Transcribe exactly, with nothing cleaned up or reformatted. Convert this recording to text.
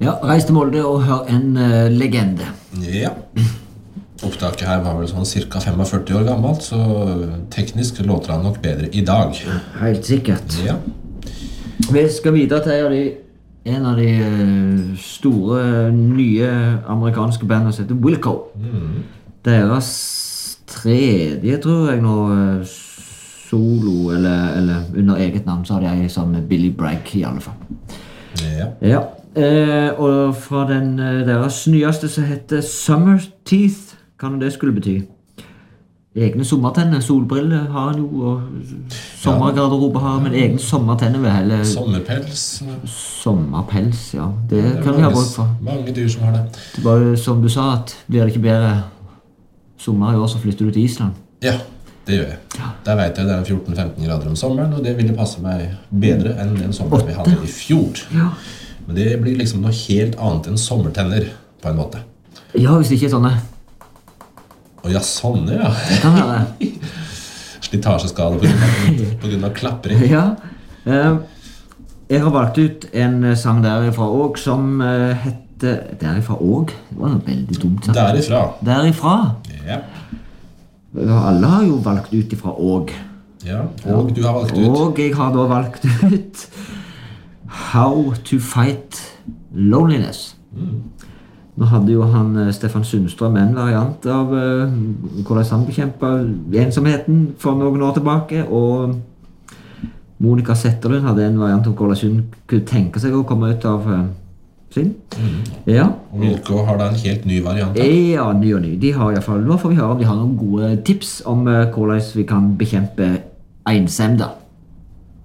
Ja, reis til Molde og hør en uh, legende. Ja. Opptaket her var vel sånn cirka førtifem år gammelt, så teknisk låter han nok bedre i dag. Helt sikkert. Ja. Vi skal videre til en av de, en av de uh, store, nye amerikanske bandene som heter Wilco. Mm. Deres tredje, tror jeg nå, solo, eller, eller under eget navn, så har de en sammen med Billy Bragg i alle fall. Ja. Ja. Eh, og fra den eh, deres nyeste som heter Summer Teeth, hva det skulle bety? Egne sommertenner, solbriller har han jo, og sommergarderobe har, men egne sommertenner ved hele... Sommerpels. Sommerpels, ja. Det, det kan vi ha bruk for. Mange dyr som har det. Det var jo som du sa, at blir det ikke bedre sommer i år, så flytter du til Island. Ja, det gjør jeg. Ja. Der vet jeg det er fjorten til femten grader om sommeren, og det ville passe meg bedre enn den sommeren vi hadde i fjor. Ja. Men det blir liksom noe helt annet enn sommertenner, på en måte. Ja, hvis det ikke er sånne. Å ja, sånne, ja. Det kan være. Slitasjeskade på grunn av, på grunn av klappring. Ja. Jeg har valgt ut en sang derifra også, som heter Derifra også? Det var noe veldig dumt sagt. Derifra. Derifra? Ja. Alle har jo valgt ut ifra også. Ja, og du har valgt ut. Og jeg har da valgt ut How to Fight Loneliness. Mm. Nå hadde jo han Stefan Sundstrøm en variant av uh, hvordan han bekjempet ensomheten for noen år tilbake, og Monica Zetterlund hadde en variant om hvordan hun kunne tenke seg å komme ut av uh, sin. Mm. Ja. Og Wilco har da en helt ny variant. Da. Ja, ny og ny. De har i hvert fall, nå får vi høre om de har noen gode tips om uh, hvordan vi kan bekjempe ensomhet.